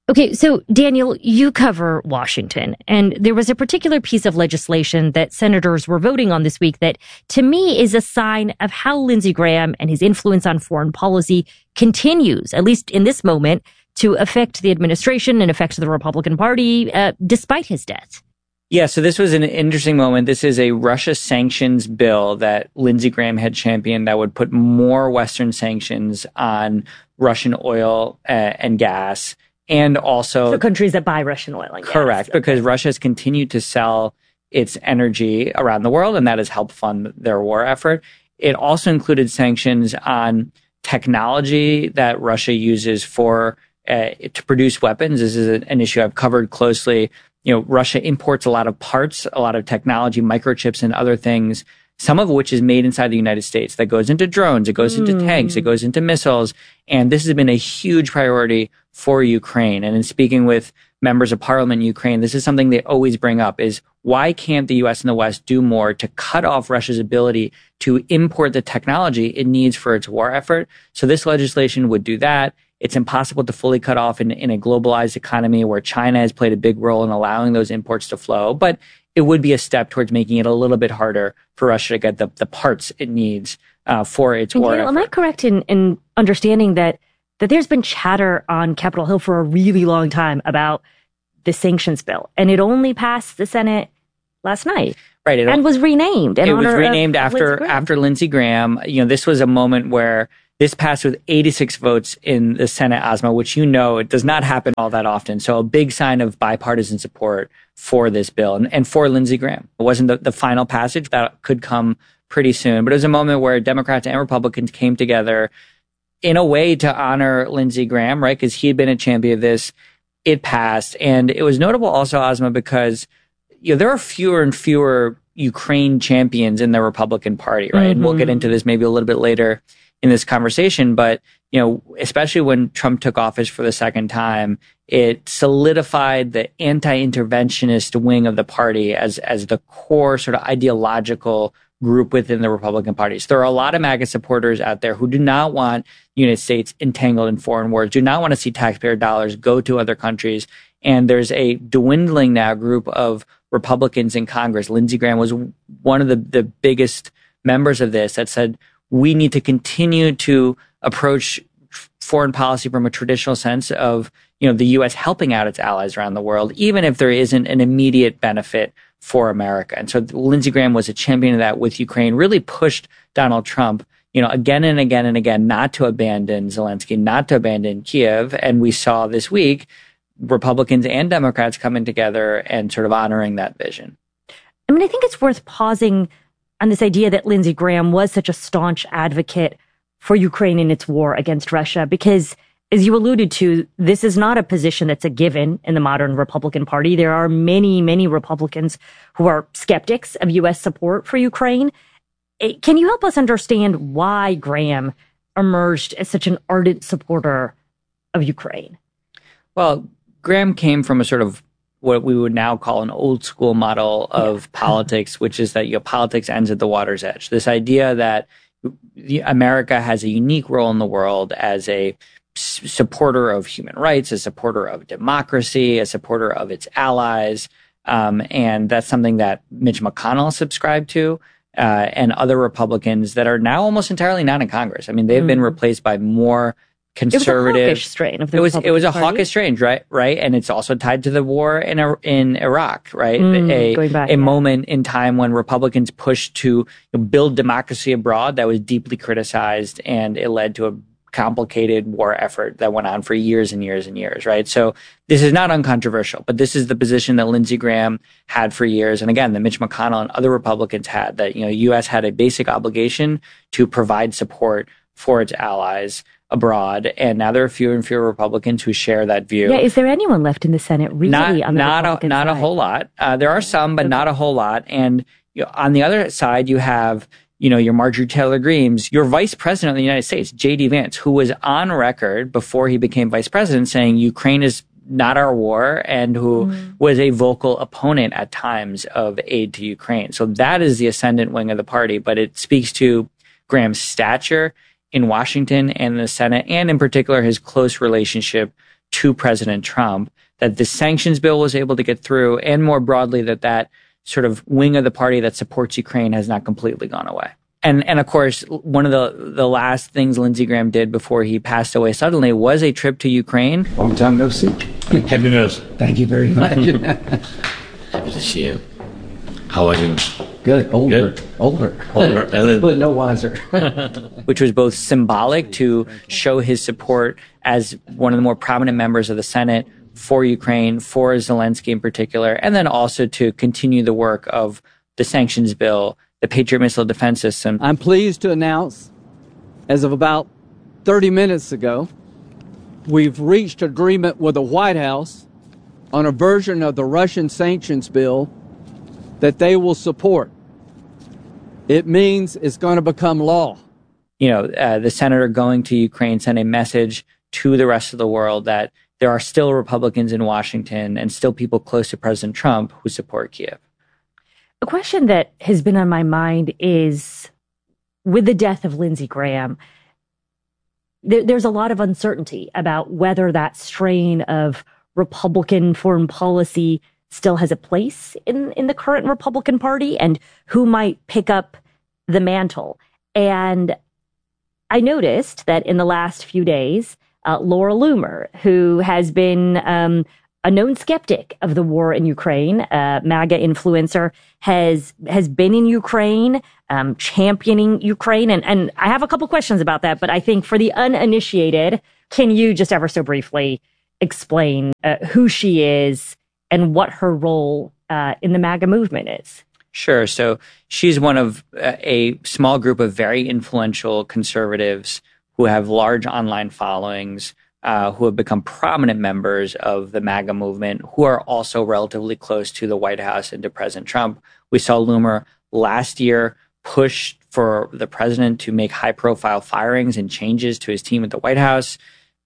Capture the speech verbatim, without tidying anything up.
Okay, so Daniel, you cover Washington, and there was a particular piece of legislation that senators were voting on this week that, to me, is a sign of how Lindsey Graham and his influence on foreign policy continues, at least in this moment, to affect the administration and affect the Republican Party, uh, despite his death. Yeah, so this was an interesting moment. This is a Russia sanctions bill that Lindsey Graham had championed that would put more Western sanctions on Russian oil uh, and gas. And also... So countries that buy Russian oil and gas. Correct, because Russia has continued to sell its energy around the world, and that has helped fund their war effort. It also included sanctions on technology that Russia uses for uh, to produce weapons. This is an issue I've covered closely. You know, Russia imports a lot of parts, a lot of technology, microchips and other things, some of which is made inside the United States. That goes into drones, it goes into mm. tanks, it goes into missiles. And this has been a huge priority for Ukraine. And in speaking with members of parliament in Ukraine, this is something they always bring up is why can't the U S and the West do more to cut off Russia's ability to import the technology it needs for its war effort? So this legislation would do that. It's impossible to fully cut off in, in a globalized economy where China has played a big role in allowing those imports to flow. But it would be a step towards making it a little bit harder for Russia to get the, the parts it needs uh, for its and war Daniel, effort. Am I correct in, in understanding that, that there's been chatter on Capitol Hill for a really long time about the sanctions bill, and it only passed the Senate last night? Right. It, and was renamed. It was renamed of, after of after Lindsey Graham. You know, this was a moment where this passed with eighty-six votes in the Senate, Asma, which you know it does not happen all that often. So a big sign of bipartisan support for this bill and, and for Lindsey Graham. It wasn't the, the final passage. That could come pretty soon. But it was a moment where Democrats and Republicans came together in a way to honor Lindsey Graham, right? Because he had been a champion of this. It passed. And it was notable also, Asma, because you know, there are fewer and fewer Ukraine champions in the Republican Party, right? Mm-hmm. And we'll get into this maybe a little bit later in this conversation, but, you know, especially when Trump took office for the second time, it solidified the anti-interventionist wing of the party as, as the core sort of ideological group within the Republican Party. So there are a lot of MAGA supporters out there who do not want the United States entangled in foreign wars, do not want to see taxpayer dollars go to other countries. And there's a dwindling now group of Republicans in Congress. Lindsey Graham was one of the, the biggest members of this that said, we need to continue to approach foreign policy from a traditional sense of, you know, the U S helping out its allies around the world, even if there isn't an immediate benefit for America. And so Lindsey Graham was a champion of that with Ukraine, really pushed Donald Trump, you know, again and again and again, not to abandon Zelensky, not to abandon Kiev. And we saw this week Republicans and Democrats coming together and sort of honoring that vision. I mean, I think it's worth pausing on this idea that Lindsey Graham was such a staunch advocate for Ukraine in its war against Russia, because, as you alluded to, this is not a position that's a given in the modern Republican Party. There are many, many Republicans who are skeptics of U S support for Ukraine. Can you help us understand why Graham emerged as such an ardent supporter of Ukraine? Well, Graham came from a sort of what we would now call an old school model of yeah. politics, which is that, you know, politics ends at the water's edge. This idea that America has a unique role in the world as a s- supporter of human rights, a supporter of democracy, a supporter of its allies. Um, and that's something that Mitch McConnell subscribed to, uh, and other Republicans that are now almost entirely not in Congress. I mean, they've mm. been replaced by more conservative. It was a hawkish strain of the it was Republican it was a Party. hawkish strain, right? Right, and it's also tied to the war in in Iraq, right? Mm, a going back, a yeah. moment in time when Republicans pushed to you know, build democracy abroad that was deeply criticized, and it led to a complicated war effort that went on for years and years and years, right? So this is not uncontroversial, but this is the position that Lindsey Graham had for years, and again, that Mitch McConnell and other Republicans had, that you know, U S had a basic obligation to provide support for its allies abroad, and now there are fewer and fewer Republicans who share that view. Yeah, is there anyone left in the Senate really not, on the not Republican a, not side? a whole lot. Uh, there are some, but okay. not a whole lot. And you know, on the other side, you have you know your Marjorie Taylor Greenes, your Vice President of the United States, J D Vance, who was on record before he became Vice President saying Ukraine is not our war, and who mm. was a vocal opponent at times of aid to Ukraine. So that is the ascendant wing of the party, but it speaks to Graham's stature in Washington and the Senate, and in particular his close relationship to President Trump, that the sanctions bill was able to get through, and more broadly, that that sort of wing of the party that supports Ukraine has not completely gone away. And and of course, one of the, the last things Lindsey Graham did before he passed away suddenly was a trip to Ukraine. Long time no see. Happy news. Thank you very much. Happy to see you. How are you? Good. Older. Good. Older. Older. But no wiser. Which was both symbolic to show his support as one of the more prominent members of the Senate for Ukraine, for Zelensky in particular, and then also to continue the work of the sanctions bill, the Patriot Missile Defense System. I'm pleased to announce, as of about thirty minutes ago, we've reached agreement with the White House on a version of the Russian sanctions bill that they will support. It means it's going to become law. You know, uh, the senator going to Ukraine sent a message to the rest of the world that there are still Republicans in Washington and still people close to President Trump who support Kyiv. A question that has been on my mind is, with the death of Lindsey Graham, there, there's a lot of uncertainty about whether that strain of Republican foreign policy still has a place in, in the current Republican Party and who might pick up the mantle. And I noticed that in the last few days, uh, Laura Loomer, who has been um, a known skeptic of the war in Ukraine, uh, MAGA influencer, has has been in Ukraine, um, championing Ukraine. And, and I have a couple questions about that, but I think for the uninitiated, can you just ever so briefly explain uh, who she is and what her role uh, in the MAGA movement is? Sure. So she's one of uh, a small group of very influential conservatives who have large online followings, uh, who have become prominent members of the MAGA movement, who are also relatively close to the White House and to President Trump. We saw Loomer last year push for the president to make high-profile firings and changes to his team at the White House.